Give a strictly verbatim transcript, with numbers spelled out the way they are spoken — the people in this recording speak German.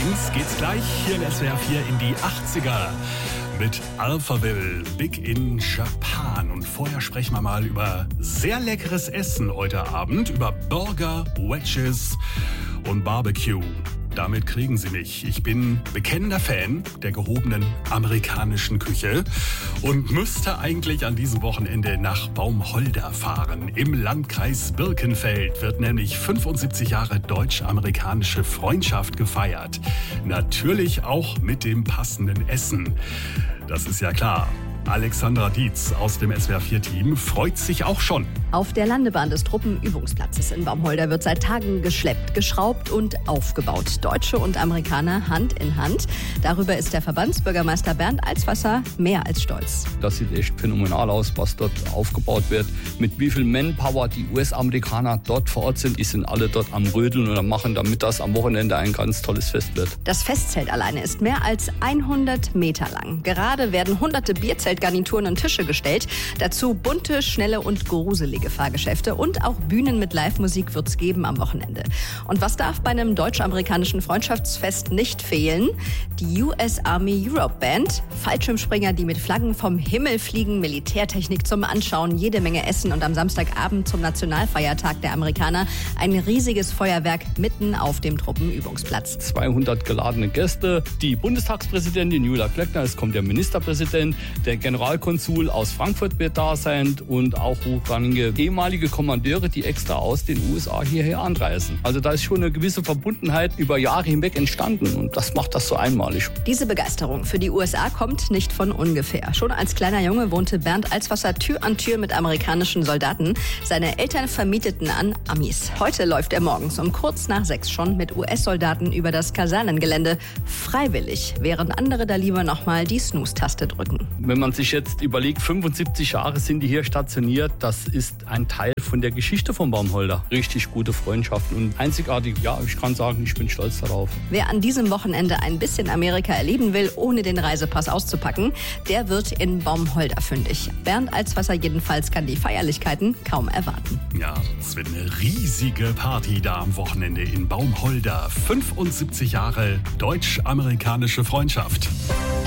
uns geht's gleich hier in S W R vier in die achtziger mit Alphaville, Big in Japan. Und vorher sprechen wir mal über sehr leckeres Essen heute Abend, über Burger, Wedges und Barbecue. Damit kriegen Sie mich. Ich bin bekennender Fan der gehobenen amerikanischen Küche und müsste eigentlich an diesem Wochenende nach Baumholder fahren. Im Landkreis Birkenfeld wird nämlich fünfundsiebzig Jahre deutsch-amerikanische Freundschaft gefeiert. Natürlich auch mit dem passenden Essen. Das ist ja klar. Alexandra Dietz aus dem S W R vier Team freut sich auch schon. Auf der Landebahn des Truppenübungsplatzes in Baumholder wird seit Tagen geschleppt, geschraubt und aufgebaut. Deutsche und Amerikaner Hand in Hand. Darüber ist der Verbandsbürgermeister Bernd Alswasser mehr als stolz. Das sieht echt phänomenal aus, was dort aufgebaut wird. Mit wie viel Manpower die U S-Amerikaner dort vor Ort sind. Die sind alle dort am Rödeln und am Machen, damit das am Wochenende ein ganz tolles Fest wird. Das Festzelt alleine ist mehr als hundert Meter lang. Gerade werden hunderte Bierzeltgarnituren und Tische gestellt. Dazu bunte, schnelle und gruselige Fahrgeschäfte und auch Bühnen mit Live-Musik wird's geben am Wochenende. Und was darf bei einem deutsch-amerikanischen Freundschaftsfest nicht fehlen? Die U S Army Europe Band, Fallschirmspringer, die mit Flaggen vom Himmel fliegen, Militärtechnik zum Anschauen, jede Menge Essen und am Samstagabend zum Nationalfeiertag der Amerikaner ein riesiges Feuerwerk mitten auf dem Truppenübungsplatz. zweihundert geladene Gäste, die Bundestagspräsidentin Julia Klöckner, es kommt der Ministerpräsident, der Generalkonsul aus Frankfurt wird da sein und auch hochrangige ehemalige Kommandeure, die extra aus den U S A hierher anreisen. Also da ist schon eine gewisse Verbundenheit über Jahre hinweg entstanden und das macht das so einmalig. Diese Begeisterung für die U S A kommt nicht von ungefähr. Schon als kleiner Junge wohnte Bernd Alswasser Tür an Tür mit amerikanischen Soldaten. Seine Eltern vermieteten an Amis. Heute läuft er morgens um kurz nach sechs schon mit U S-Soldaten über das Kasernengelände. Freiwillig, während andere da lieber nochmal die Snooze-Taste drücken. Wenn man sich jetzt überlegt, fünfundsiebzig Jahre sind die hier stationiert, das ist ein Teil von der Geschichte von Baumholder. Richtig gute Freundschaften und einzigartig. Ja, ich kann sagen, ich bin stolz darauf. Wer an diesem Wochenende ein bisschen Amerika erleben will, ohne den Reisepass auszupacken, der wird in Baumholder fündig. Bernd Alswasser jedenfalls kann die Feierlichkeiten kaum erwarten. Ja, es wird eine riesige Party da am Wochenende in Baumholder. fünfundsiebzig Jahre deutsch-amerikanische Freundschaft.